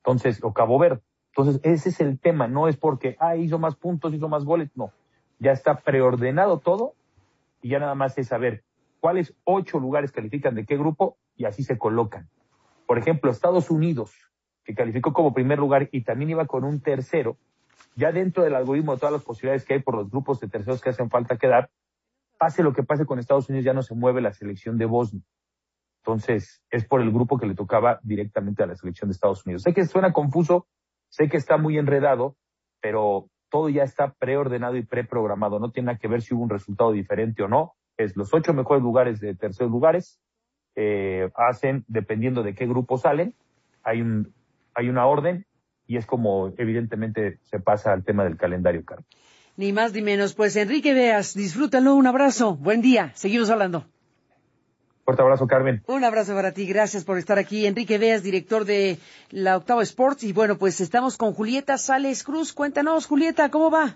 Entonces, o Cabo Verde. Entonces, ese es el tema, no es porque, hizo más puntos, hizo más goles, no. Ya está preordenado todo y ya nada más es saber cuáles 8 lugares califican de qué grupo y así se colocan. Por ejemplo, Estados Unidos, que calificó como primer lugar y también iba con un tercero, ya dentro del algoritmo de todas las posibilidades que hay por los grupos de terceros que hacen falta quedar, pase lo que pase con Estados Unidos, ya no se mueve la selección de Bosnia. Entonces, es por el grupo que le tocaba directamente a la selección de Estados Unidos. Sé que suena confuso, sé que está muy enredado, pero todo ya está preordenado y preprogramado. No tiene nada que ver si hubo un resultado diferente o no. Es los 8 mejores lugares de terceros lugares, hacen, dependiendo de qué grupo salen, hay una orden y es como evidentemente se pasa al tema del calendario, Carmen. Ni más ni menos. Pues Enrique Beas, disfrútalo, un abrazo, buen día, seguimos hablando. Fuerte abrazo, Carmen. Un abrazo para ti, gracias por estar aquí. Enrique Beas, director de la Octava Sports. Y bueno, pues estamos con Julieta Sales Cruz. Cuéntanos, Julieta, ¿cómo va?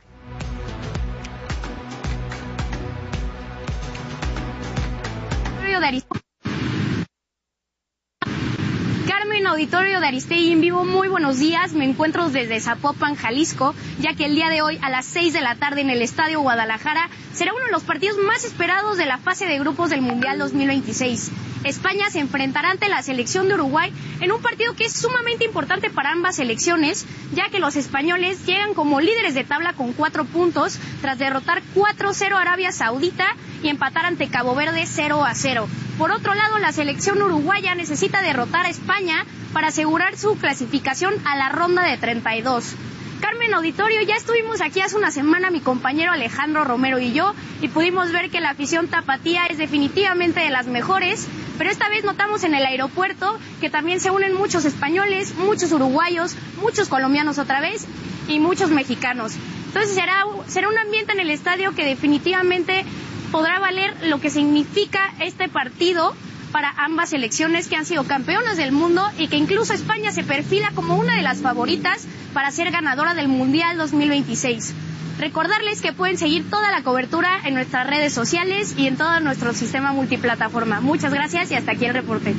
Carmen, auditorio de Aristegui en vivo, muy buenos días. Me encuentro desde Zapopan, Jalisco, ya que el día de hoy a las 6 de la tarde en el Estadio Guadalajara será uno de los partidos más esperados de la fase de grupos del Mundial 2026. España se enfrentará ante la selección de Uruguay en un partido que es sumamente importante para ambas selecciones, ya que los españoles llegan como líderes de tabla con 4 puntos tras derrotar 4-0 a Arabia Saudita y empatar ante Cabo Verde 0-0. Por otro lado, la selección uruguaya necesita derrotar a España para asegurar su clasificación a la ronda de 32. Carmen, auditorio, ya estuvimos aquí hace una semana mi compañero Alejandro Romero y yo, y pudimos ver que la afición tapatía es definitivamente de las mejores, pero esta vez notamos en el aeropuerto que también se unen muchos españoles, muchos uruguayos, muchos colombianos otra vez y muchos mexicanos. Entonces será un ambiente en el estadio que definitivamente podrá valer lo que significa este partido para ambas selecciones que han sido campeonas del mundo y que incluso España se perfila como una de las favoritas para ser ganadora del Mundial 2026. Recordarles que pueden seguir toda la cobertura en nuestras redes sociales y en todo nuestro sistema multiplataforma. Muchas gracias y hasta aquí el reporte.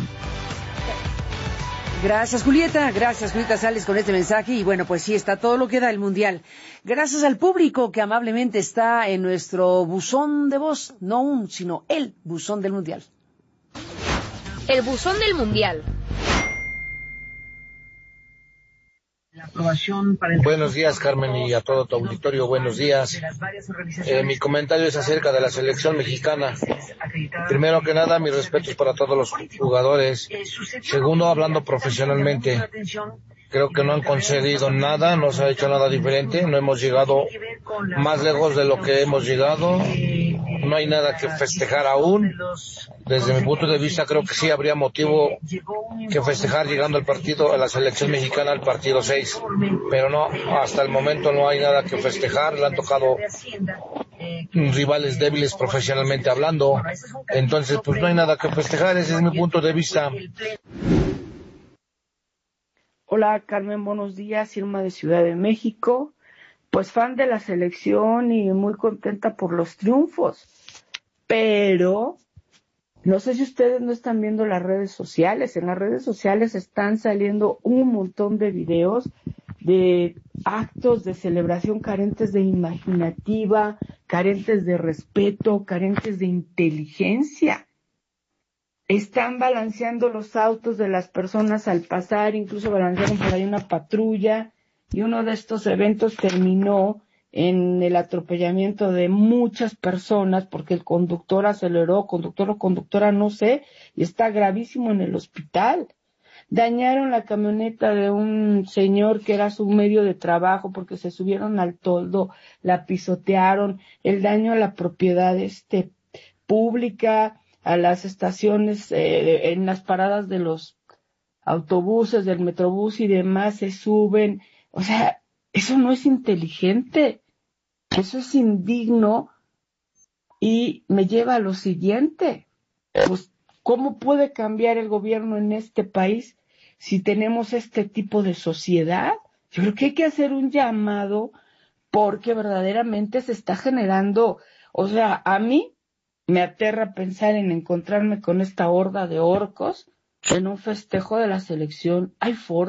Gracias, Julieta. Gracias, Julieta Sales, con este mensaje. Y bueno, pues sí, está todo lo que da el Mundial. Gracias al público que amablemente está en nuestro buzón de voz. No un, sino el buzón del Mundial. El buzón del Mundial. Buenos días, Carmen, y a todo tu auditorio, buenos días. Mi comentario es acerca de la selección mexicana. Primero que nada, mis respetos para todos los jugadores. Segundo, hablando profesionalmente, creo que no han concedido nada, no se ha hecho nada diferente, no hemos llegado más lejos de lo que hemos llegado, no hay nada que festejar aún. Desde mi punto de vista, creo que sí habría motivo que festejar llegando al partido, a la selección mexicana al partido 6, pero no, hasta el momento no hay nada que festejar, le han tocado rivales débiles profesionalmente hablando, entonces pues no hay nada que festejar, ese es mi punto de vista. Hola Carmen, buenos días, Irma de Ciudad de México, pues fan de la selección y muy contenta por los triunfos, pero no sé si ustedes no están viendo las redes sociales. En las redes sociales están saliendo un montón de videos de actos de celebración carentes de imaginativa, carentes de respeto, carentes de inteligencia. Están balanceando los autos de las personas al pasar, incluso balancearon por ahí una patrulla, y uno de estos eventos terminó en el atropellamiento de muchas personas porque el conductor aceleró, conductor o conductora no sé, y está gravísimo en el hospital. Dañaron la camioneta de un señor que era su medio de trabajo porque se subieron al toldo, la pisotearon, el daño a la propiedad pública, a las estaciones, en las paradas de los autobuses, del metrobús y demás se suben. O sea, eso no es inteligente, eso es indigno y me lleva a lo siguiente. Pues, ¿cómo puede cambiar el gobierno en este país si tenemos este tipo de sociedad? Yo creo que hay que hacer un llamado porque verdaderamente se está generando, o sea, a mí me aterra pensar en encontrarme con esta horda de orcos en un festejo de la selección. Hay forma